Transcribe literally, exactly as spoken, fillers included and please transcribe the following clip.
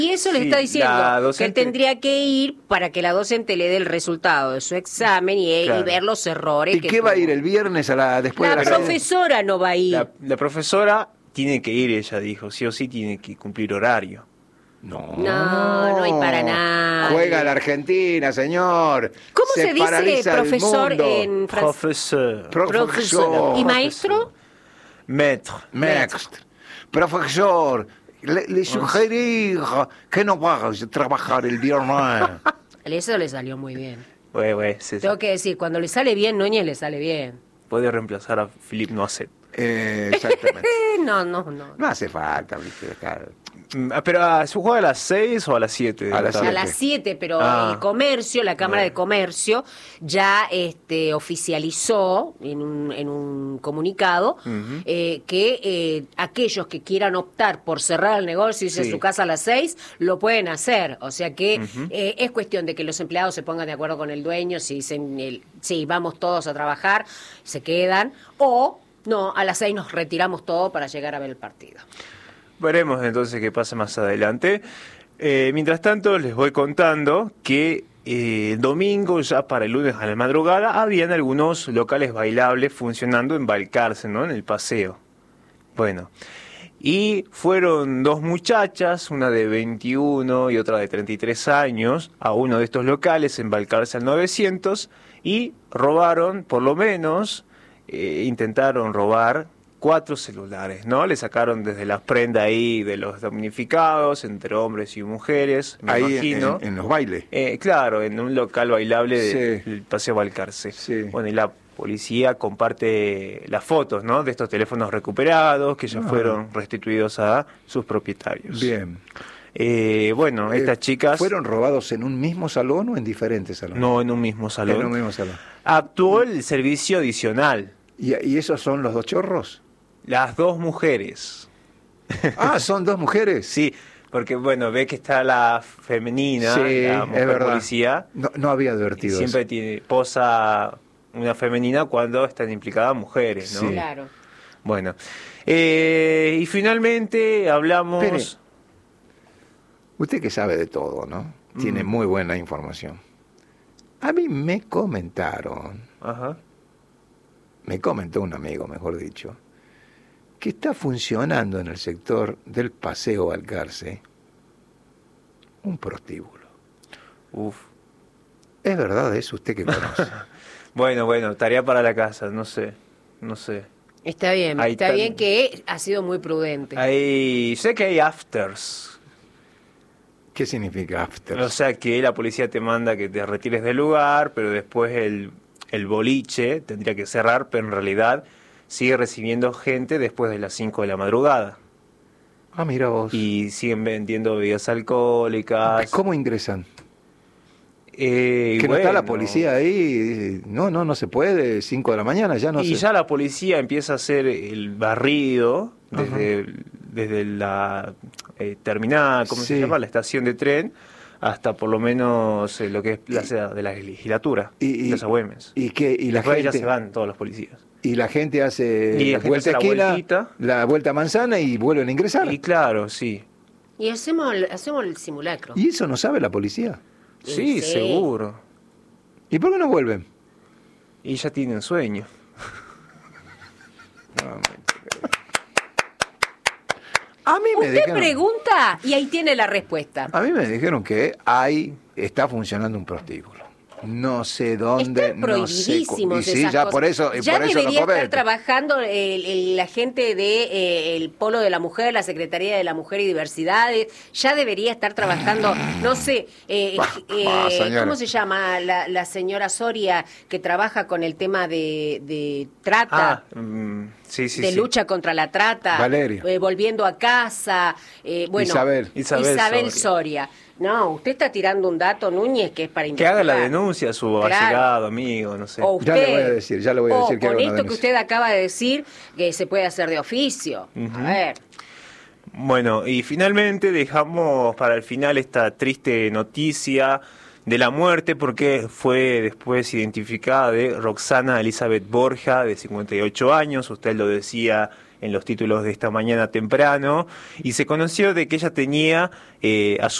Y eso le Sí, está diciendo la que él docente- tendría que ir para que la docente le dé el resultado de su examen y, y Claro. ver los errores. ¿Y que qué va a tuvo. ir el viernes a la después La de las seis? profesora no va a ir. La, la profesora tiene que ir, ella dijo, sí o sí tiene que cumplir horario. No, No, no hay para nada. Juega la Argentina, señor. ¿Cómo se, dice paraliza el profesor mundo. en francés? Profesor. Profesor. ¿Y maestro? Maître. Maître. Profesor, le, le sugerir que no vayas a trabajar el viernes. Eso le salió muy bien. Güey, güey, sí, sí. Tengo que decir, cuando le sale bien, Núñez le sale bien. Puede reemplazar a Philippe Noisset. Eh, exactamente. Eh, no, no, no. No hace falta, ¿viste? Acá. Mm, Pero ah, ¿se juega a las seis o a las siete? A las A siete. las siete, pero Ah. el comercio, la Cámara Bueno. de Comercio, ya este, oficializó en un, en un comunicado Ujú. eh, que eh, aquellos que quieran optar por cerrar el negocio y irse Sí. a su casa a las seis, lo pueden hacer. O sea que eh, es cuestión de que los empleados se pongan de acuerdo con el dueño, si dicen, el, sí, vamos todos a trabajar, se quedan, o no, a las seis nos retiramos todo para llegar a ver el partido. Veremos entonces qué pasa más adelante. Eh, mientras tanto, les voy contando que eh, el domingo, ya para el lunes a la madrugada, habían algunos locales bailables funcionando en Balcarce, ¿no? En el paseo. Bueno, y fueron dos muchachas, una de veintiuno y otra de treinta y tres años, a uno de estos locales en Balcarce al novecientos y robaron, por lo menos, eh, intentaron robar cuatro celulares, ¿no? Le sacaron desde las prendas ahí de los damnificados, entre hombres y mujeres, me Ahí en, imagino. en- en los bailes. Eh, claro, en un local bailable de- Sí. del Paseo Balcarce. Sí. Bueno, y la policía comparte las fotos, ¿no? De estos teléfonos recuperados que ya Ah. fueron restituidos a sus propietarios. Bien. Eh, bueno, estas Eh, chicas... ¿Fueron robados en un mismo salón o en diferentes salones? No en un mismo salón. En un mismo salón. Actuó el servicio adicional. ¿Y, y esos son los dos chorros? Las dos mujeres. Ah, son dos mujeres. Sí, porque bueno, ve que está la femenina, Sí, la es mujer verdad. policía. No, no había Y advertido siempre eso. tiene, posa una femenina cuando están implicadas mujeres, ¿no? Sí. Claro. Bueno, eh, y finalmente hablamos... Espere. Usted que sabe de todo, ¿no? Tiene Mm. muy buena información. A mí me comentaron, Ajá. me comentó un amigo, mejor dicho, que está funcionando en el sector del Paseo Balcarce un prostíbulo. Uf. ¿Es verdad eso usted que conoce? Bueno, bueno, tarea para la casa, no sé, no sé. Está bien, Ahí está están- bien que ha sido muy prudente. Hay, sé que hay afters, ¿Qué significa after? o sea que la policía te manda que te retires del lugar, pero después el, el boliche tendría que cerrar, pero en realidad sigue recibiendo gente después de las cinco de la madrugada. Ah, mira vos. Y siguen vendiendo bebidas alcohólicas. ¿Cómo ingresan? Eh, Que no está la bueno, policía ahí. y dice, no, no, no se puede. Cinco de la mañana ya no y se... ya la policía empieza a hacer el barrido desde, desde la eh, terminal, ¿cómo Sí. se llama? La estación de tren, hasta por lo menos eh, lo que es Plaza de la Legislatura, Y- y- Plaza Güemes. ¿Y qué? Y la Después gente... ya se van todos los policías. Y la gente hace Y la la gente vuelta hace la esquina, vueltita. la vuelta a manzana y vuelven a ingresar. Y ¿Y, claro, sí. Y hacemos el, hacemos el simulacro. eso no sabe la policía? Sí, sí. seguro. ¿Y por qué no vuelven? Y ya tienen sueño. A mí me Usted dijeron, pregunta y ahí tiene la respuesta. a mí me dijeron que hay está funcionando un prostíbulo. No sé dónde, Están no sé. prohibidísimos cu- Y sí, esas ya cosas. por eso, ya por eso debería lo estar comento. trabajando el- el- la gente de eh, el Polo de la Mujer, la Secretaría de la Mujer y Diversidades, ya debería estar trabajando, no sé, eh, Bah, eh, bah, señora. ¿cómo se llama la, la señora Soria que trabaja con el tema de, de trata? Ah, mm, sí, sí, de sí. lucha contra la trata, Valeria. eh, volviendo a casa, eh, bueno, Isabel. Isabel Soria. No, usted está tirando un dato, Núñez, que es para Que investigar. haga la denuncia a su Claro. allegado, amigo, no sé. O usted, Ya le voy a decir, ya le voy a o decir que con haga una esto que denuncia. usted acaba de decir, que se puede hacer de oficio. Ujú. A ver, Bueno, y finalmente dejamos para el final esta triste noticia de la muerte, porque fue después identificada de Roxana Elizabeth Borja, de cincuenta y ocho años, usted lo decía en los títulos de esta mañana temprano, y se conoció de que ella tenía eh, a